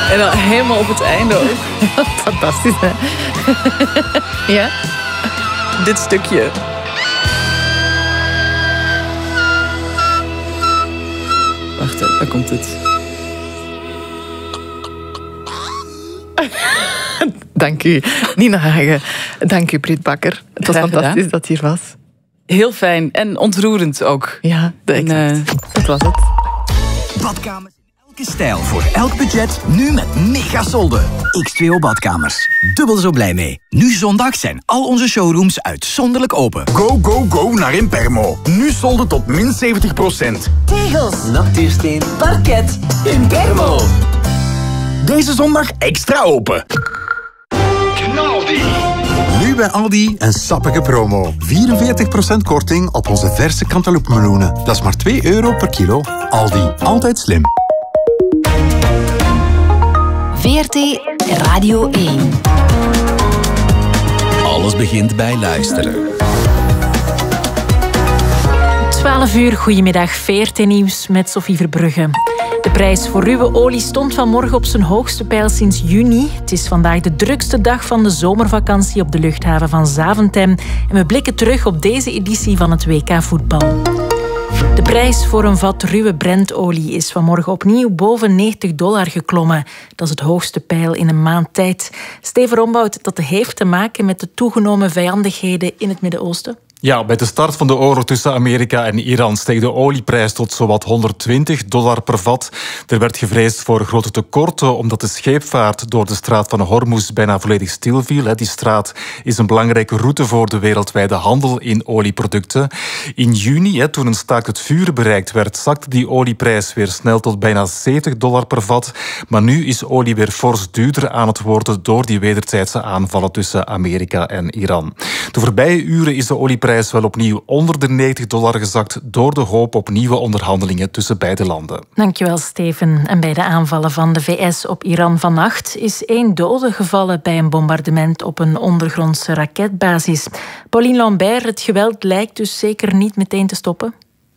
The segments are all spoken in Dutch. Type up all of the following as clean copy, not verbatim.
En dan helemaal op het einde ook. Fantastisch, hè? Ja? Dit stukje. Wacht, daar komt het. Dank u, Nina Hagen. Dank u, Brit Bakker. Het was fantastisch dat je hier was. Heel fijn en ontroerend ook. Ja, dat was het. Badkamers in elke stijl, voor elk budget. Nu met mega-solden. X2O Badkamers. Dubbel zo blij mee. Nu zondag zijn al onze showrooms uitzonderlijk open. Go, go, go naar Impermo. Nu solden tot min 70%. Tegels, natuursteen, parket. Impermo. Deze zondag extra open. Knaldi. Nu bij Aldi een sappige promo. 44% korting op onze verse cantaloupe-meloenen. Dat is maar €2 per kilo. Aldi, altijd slim. VRT Radio 1. Alles begint bij luisteren. 12 uur, goedemiddag, VRT Nieuws met Sophie Verbrugge. De prijs voor ruwe olie stond vanmorgen op zijn hoogste peil sinds juni. Het is vandaag de drukste dag van de zomervakantie op de luchthaven van Zaventem. En we blikken terug op deze editie van het WK voetbal. De prijs voor een vat ruwe Brentolie is vanmorgen opnieuw boven $90 geklommen. Dat is het hoogste peil in een maand tijd. Steven Rombout, dat heeft te maken met de toegenomen vijandigheden in het Midden-Oosten? Ja, bij de start van de oorlog tussen Amerika en Iran steeg de olieprijs tot zowat $120 per vat. Er werd gevreesd voor grote tekorten omdat de scheepvaart door de straat van Hormuz bijna volledig stilviel. Die straat is een belangrijke route voor de wereldwijde handel in olieproducten. In juni, toen een staakt het vuren bereikt werd, zakte die olieprijs weer snel tot bijna $70 per vat. Maar nu is olie weer fors duurder aan het worden door die wederzijdse aanvallen tussen Amerika en Iran. De voorbije uren is de olieprijs wel opnieuw onder de $90 gezakt door de hoop op nieuwe onderhandelingen tussen beide landen. Dankjewel, Steven. En bij de aanvallen van de VS op Iran vannacht is 1 dode gevallen bij een bombardement op een ondergrondse raketbasis. Pauline Lambert, het geweld lijkt dus zeker niet meteen te stoppen?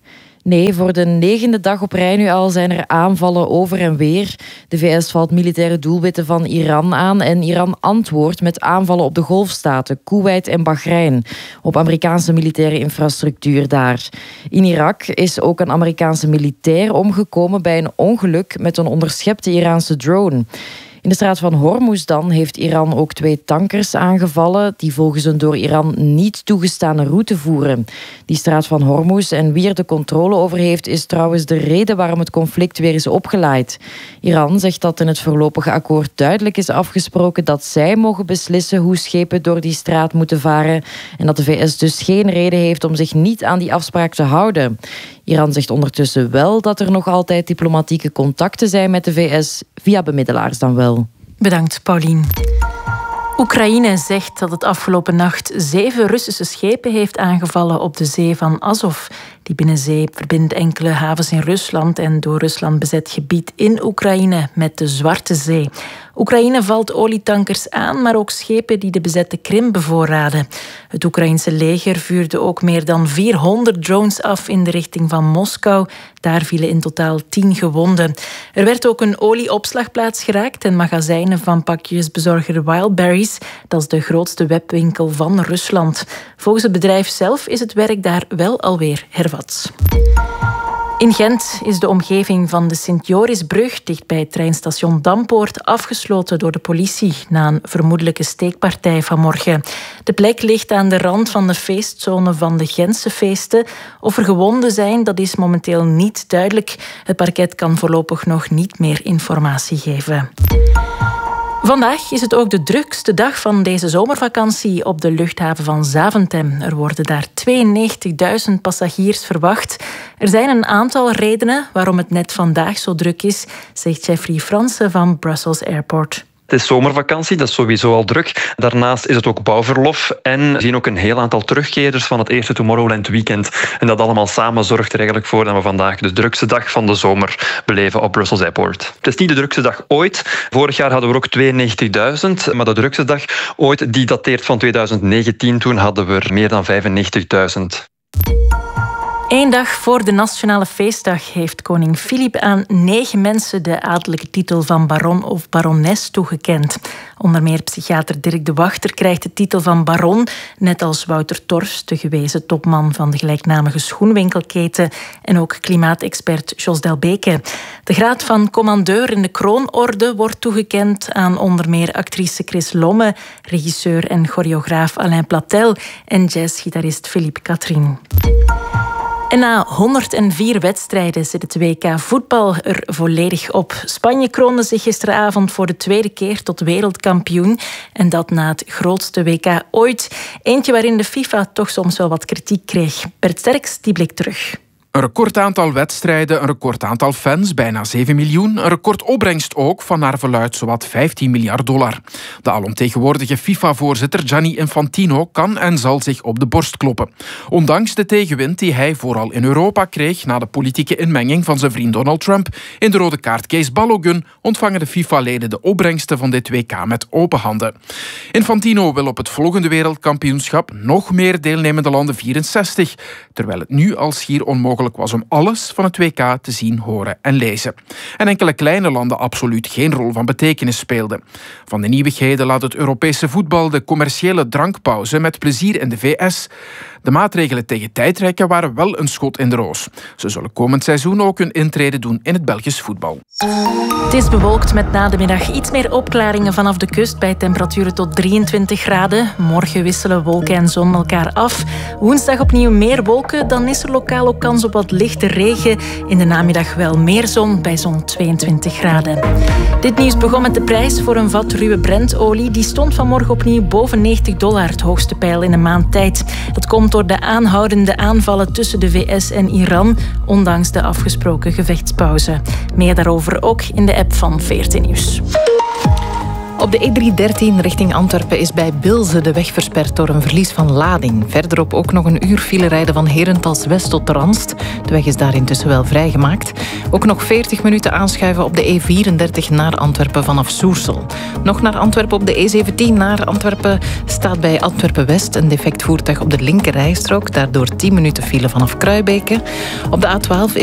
Nee, voor de 9e dag op rij nu al zijn er aanvallen over en weer. De VS valt militaire doelwitten van Iran aan en Iran antwoordt met aanvallen op de golfstaten, Koeweit en Bahrein, op Amerikaanse militaire infrastructuur daar. In Irak is ook een Amerikaanse militair omgekomen bij een ongeluk met een onderschepte Iraanse drone. In de straat van Hormuz dan heeft Iran ook 2 tankers aangevallen die volgens een door Iran niet toegestane route voeren. Die straat van Hormuz en wie er de controle over heeft is trouwens de reden waarom het conflict weer is opgeleid. Iran zegt dat in het voorlopige akkoord duidelijk is afgesproken dat zij mogen beslissen hoe schepen door die straat moeten varen en dat de VS dus geen reden heeft om zich niet aan die afspraak te houden. Iran zegt ondertussen wel dat er nog altijd diplomatieke contacten zijn met de VS, via bemiddelaars dan wel. Bedankt, Pauline. Oekraïne zegt dat het afgelopen nacht 7 Russische schepen heeft aangevallen op de zee van Azov. Die binnenzee verbindt enkele havens in Rusland en door Rusland bezet gebied in Oekraïne met de Zwarte Zee. Oekraïne valt olietankers aan, maar ook schepen die de bezette Krim bevoorraden. Het Oekraïense leger vuurde ook meer dan 400 drones af in de richting van Moskou. Daar vielen in totaal 10 gewonden. Er werd ook een olieopslagplaats geraakt en magazijnen van pakjesbezorger Wildberries. Dat is de grootste webwinkel van Rusland. Volgens het bedrijf zelf is het werk daar wel alweer hervat. In Gent is de omgeving van de Sint-Jorisbrug dicht bij het treinstation Dampoort afgesloten door de politie na een vermoedelijke steekpartij vanmorgen. De plek ligt aan de rand van de feestzone van de Gentse feesten. Of er gewonden zijn, dat is momenteel niet duidelijk. Het parket kan voorlopig nog niet meer informatie geven. Vandaag is het ook de drukste dag van deze zomervakantie op de luchthaven van Zaventem. Er worden daar 92.000 passagiers verwacht. Er zijn een aantal redenen waarom het net vandaag zo druk is, zegt Jeffrey Fransen van Brussels Airport. Het is zomervakantie, dat is sowieso al druk. Daarnaast is het ook bouwverlof en we zien ook een heel aantal terugkeerders van het eerste Tomorrowland weekend. En dat allemaal samen zorgt er eigenlijk voor dat we vandaag de drukste dag van de zomer beleven op Brussels Airport. Het is niet de drukste dag ooit. Vorig jaar hadden we ook 92.000, maar de drukste dag ooit die dateert van 2019. Toen hadden we er meer dan 95.000. Eén dag voor de Nationale Feestdag heeft koning Filip aan 9 mensen de adellijke titel van baron of barones toegekend. Onder meer psychiater Dirk de Wachter krijgt de titel van baron, net als Wouter Torfs, de gewezen topman van de gelijknamige schoenwinkelketen, en ook klimaatexpert Jos Delbeke. De graad van commandeur in de kroonorde wordt toegekend aan onder meer actrice Chris Lomme, regisseur en choreograaf Alain Platel en jazzgitarist Philippe Catherine. En na 104 wedstrijden zit het WK voetbal er volledig op. Spanje kroonde zich gisteravond voor de tweede keer tot wereldkampioen. En dat na het grootste WK ooit. Eentje waarin de FIFA toch soms wel wat kritiek kreeg. Bert Sterks, die blik terug. Een record aantal wedstrijden, een record aantal fans, bijna 7 miljoen. Een record opbrengst ook, van naar verluidt zowat $15 miljard. De alomtegenwoordige FIFA-voorzitter Gianni Infantino kan en zal zich op de borst kloppen. Ondanks de tegenwind die hij vooral in Europa kreeg na de politieke inmenging van zijn vriend Donald Trump in de rode kaartcase Balogun, ontvangen de FIFA-leden de opbrengsten van dit WK met open handen. Infantino wil op het volgende wereldkampioenschap nog meer deelnemende landen 64, terwijl het nu al schier onmogelijk was om alles van het WK te zien, horen en lezen. En enkele kleine landen absoluut geen rol van betekenis speelden. Van de nieuwigheden laat het Europese voetbal de commerciële drankpauze met plezier in de VS. De maatregelen tegen tijdrekken waren wel een schot in de roos. Ze zullen komend seizoen ook hun intrede doen in het Belgisch voetbal. Het is bewolkt met na de middag iets meer opklaringen vanaf de kust bij temperaturen tot 23 graden. Morgen wisselen wolken en zon elkaar af. Woensdag opnieuw meer wolken, dan is er lokaal ook kans op wat lichte regen. In de namiddag wel meer zon bij zo'n 22 graden. Dit nieuws begon met de prijs voor een vat ruwe Brentolie. Die stond vanmorgen opnieuw boven $90, het hoogste peil in een maand tijd. Dat komt door de aanhoudende aanvallen tussen de VS en Iran, ondanks de afgesproken gevechtspauze. Meer daarover ook in de app van VRT Nieuws. Op de E313 richting Antwerpen is bij Bilze de weg versperd door een verlies van lading. Verderop ook nog een uur file rijden van Herentals West tot Ranst. De weg is daar intussen wel vrijgemaakt. Ook nog 40 minuten aanschuiven op de E34 naar Antwerpen vanaf Soersel. Nog naar Antwerpen op de E17 naar Antwerpen staat bij Antwerpen West een defect voertuig op de linkerrijstrook. Daardoor 10 minuten file vanaf Kruibeke. Op de A12 is